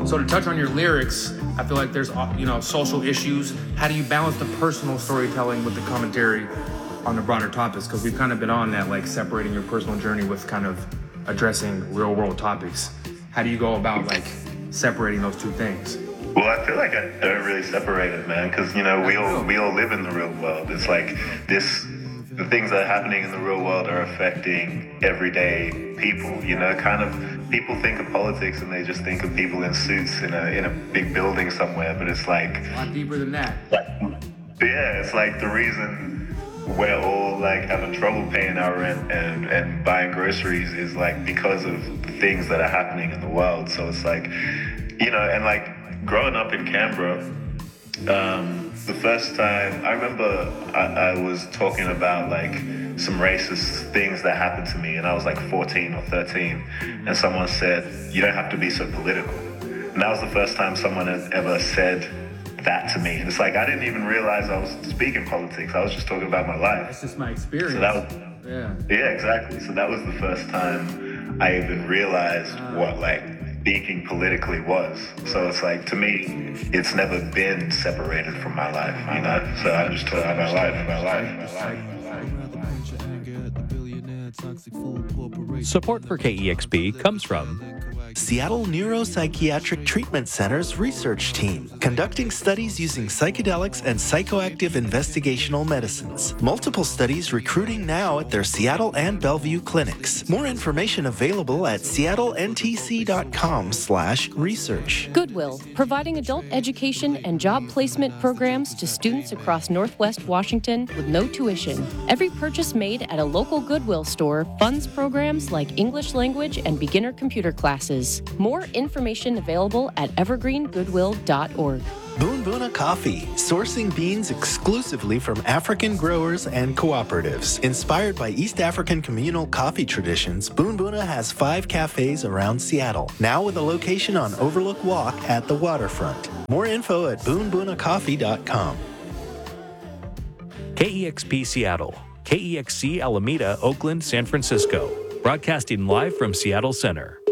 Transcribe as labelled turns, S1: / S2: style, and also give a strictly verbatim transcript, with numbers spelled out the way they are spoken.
S1: So to touch on your lyrics, I feel like there's, uh, you know, social issues. How do you balance the personal storytelling with the commentary on the broader topics? Because we've kind of been on that, like separating your personal journey with kind of addressing real world topics. How do you go about like separating those two things?
S2: Well, I feel like I don't really separate it, man, because, you know, we all we all live in the real world. It's like this, the things that are happening in the real world are affecting everyday people, you know, kind of, people think of politics and they just think of people in suits in a in a big building somewhere, but it's like...
S1: A lot deeper than that.
S2: Like, yeah, it's like the reason we're all like having trouble paying our rent and, and buying groceries is like because of the things that are happening in the world. So it's like, you know, and like, growing up in Canberra, um, the first time, I remember I, I was talking about like some racist things that happened to me, and I was like fourteen or thirteen, and someone said, you don't have to be so political. And that was the first time someone had ever said that to me. And it's like, I didn't even realize I was speaking politics. I was just talking about my life.
S1: That's just my experience.
S2: So that was,
S1: yeah.
S2: Yeah, exactly. So that was the first time I even realized uh, what like, speaking politically was. So it's like, to me, it's never been separated from my life, you know? So I just talk about my life, my life, my life, my life.
S3: Support for K E X P comes from
S4: Seattle Neuropsychiatric Treatment Center's research team, conducting studies using psychedelics and psychoactive investigational medicines. Multiple studies recruiting now at their Seattle and Bellevue clinics. More information available at seattlentc.com slash research.
S5: Goodwill, providing adult education and job placement programs to students across Northwest Washington with no tuition. Every purchase made at a local Goodwill store funds programs like English language and beginner computer classes. More information available at evergreen goodwill dot org.
S4: Boon Boona Coffee, sourcing beans exclusively from African growers and cooperatives. Inspired by East African communal coffee traditions, Boon Boona has five cafes around Seattle, now with a location on Overlook Walk at the waterfront. More info at boon boona coffee dot com.
S3: K E X P Seattle, K E X C Alameda, Oakland, San Francisco. Broadcasting live from Seattle Center.